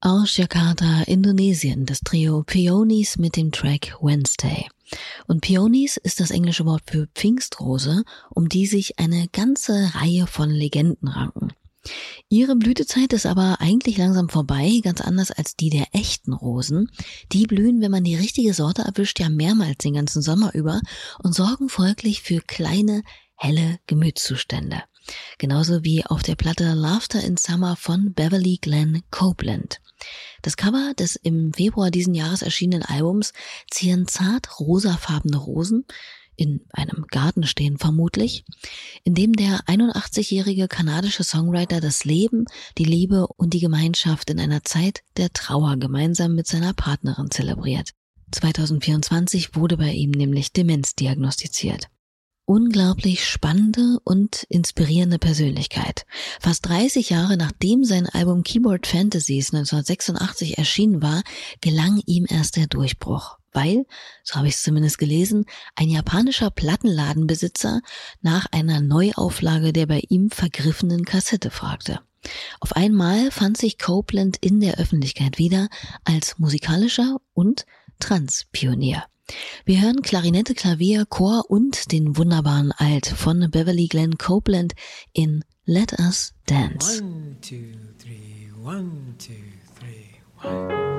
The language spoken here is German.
Aus Jakarta, Indonesien, das Trio Peonies mit dem Track Wednesday. Und Peonies ist das englische Wort für Pfingstrose, um die sich eine ganze Reihe von Legenden ranken. Ihre Blütezeit ist aber eigentlich langsam vorbei, ganz anders als die der echten Rosen. Die blühen, wenn man die richtige Sorte erwischt, ja mehrmals den ganzen Sommer über und sorgen folglich für kleine, helle Gemütszustände. Genauso wie auf der Platte Laughter in Summer von Beverly Glenn Copeland. Das Cover des im Februar diesen Jahres erschienenen Albums zieren zart rosafarbene Rosen, in einem Garten stehen vermutlich, in dem der 81-jährige kanadische Songwriter das Leben, die Liebe und die Gemeinschaft in einer Zeit der Trauer gemeinsam mit seiner Partnerin zelebriert. 2024 wurde bei ihm nämlich Demenz diagnostiziert. Unglaublich spannende und inspirierende Persönlichkeit. Fast 30 Jahre nachdem sein Album Keyboard Fantasies 1986 erschienen war, gelang ihm erst der Durchbruch, weil, so habe ich es zumindest gelesen, ein japanischer Plattenladenbesitzer nach einer Neuauflage der bei ihm vergriffenen Kassette fragte. Auf einmal fand sich Copeland in der Öffentlichkeit wieder als musikalischer und Trans-Pionier. Wir hören Klarinette, Klavier, Chor und den wunderbaren Alt von Beverly Glenn Copeland in Let Us Dance. 1, 2, 3, 1, 2, 3, 1.